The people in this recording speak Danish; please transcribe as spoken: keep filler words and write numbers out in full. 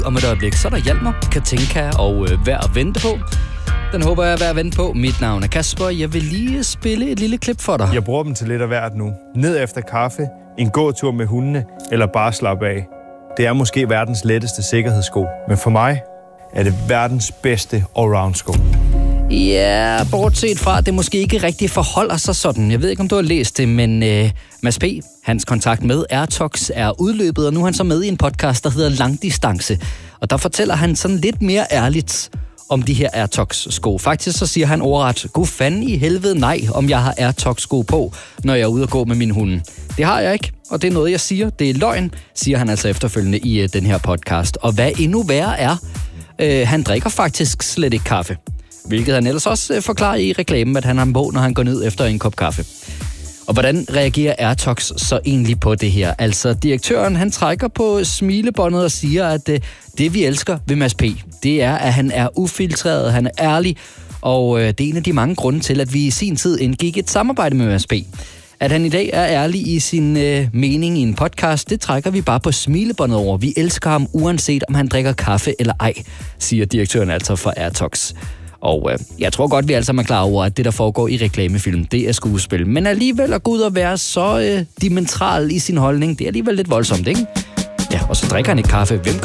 Om et øjeblik, så er der Hjalmar, Katinka og øh, Værd at vente på. Den håber jeg er værd at vente på. Mit navn er Kasper. Jeg vil lige spille et lille klip for dig. Jeg bruger dem til lidt af hvert nu. Ned efter kaffe, en gåtur med hundene, eller bare slappe af. Det er måske verdens letteste sikkerhedssko, men for mig er det verdens bedste allround-sko. Ja, bortset fra, at det måske ikke rigtig forholder sig sådan. Jeg ved ikke, om du har læst det, men øh, Mads P., hans kontakt med AirTox er udløbet, og nu er han så med i en podcast, der hedder Langdistance. Og der fortæller han sådan lidt mere ærligt om de her AirTox-sko. Faktisk så siger han ordret, god fanden i helvede nej, om jeg har AirTox-sko på, når jeg er ude og gå med min hunde. Det har jeg ikke, og det er noget, jeg siger. Det er løgn, siger han altså efterfølgende i uh, den her podcast. Og hvad endnu værre er, øh, han drikker faktisk slet ikke kaffe. Hvilket han ellers også øh, forklarer i reklamen, at han har på, når han går ned efter en kop kaffe. Og hvordan reagerer AirTox så egentlig på det her? Altså, direktøren, han trækker på smilebåndet og siger, at øh, det, vi elsker ved Mads P., det er, at han er ufiltreret, han er ærlig, og øh, det er en af de mange grunde til, at vi i sin tid indgik et samarbejde med Mads P. At han i dag er ærlig i sin øh, mening i en podcast, det trækker vi bare på smilebåndet over. Vi elsker ham, uanset om han drikker kaffe eller ej, siger direktøren altså for AirTox. Og øh, jeg tror godt, vi alle sammen er klar over, at det, der foregår i reklamefilm, det er skuespil. Men alligevel at gå ud og være så øh, diametral i sin holdning, det er alligevel lidt voldsomt, ikke? Ja, og så drikker han ikke kaffe. Hvem